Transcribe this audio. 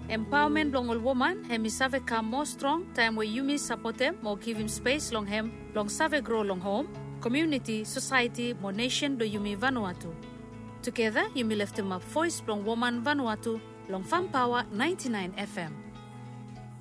Empowerment long all woman, hemi save come more strong, time where you miss support them, more give him space long him, long save grow long home, community, society, more nation do you me Vanuatu. Together, you me lift him up voice long woman Vanuatu, long Fam Power 99 FM.